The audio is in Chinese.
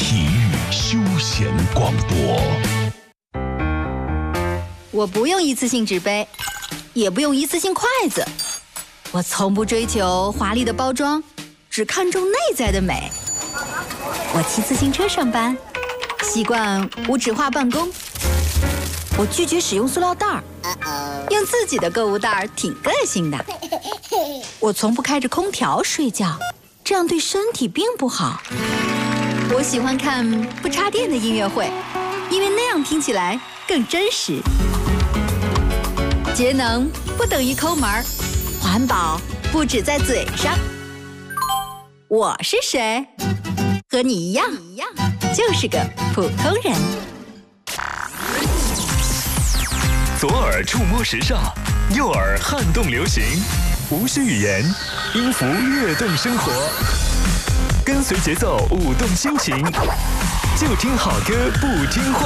体育休闲广播。 我不用一次性纸杯，也不用一次性筷子，我从不追求华丽的包装，只看重内在的美。我骑自行车上班，习惯无纸化办公。我拒绝使用塑料袋儿，用自己的购物袋儿挺个性的。我从不开着空调睡觉，这样对身体并不好。我喜欢看不插电的音乐会，因为那样听起来更真实。节能不等于抠门儿，环保不只在嘴上。我是谁？和你一样，就是个普通人。 左耳触摸时尚，右耳撼动流行，无需语言，音符跃动生活，跟随节奏舞动心情，就听好歌不听话。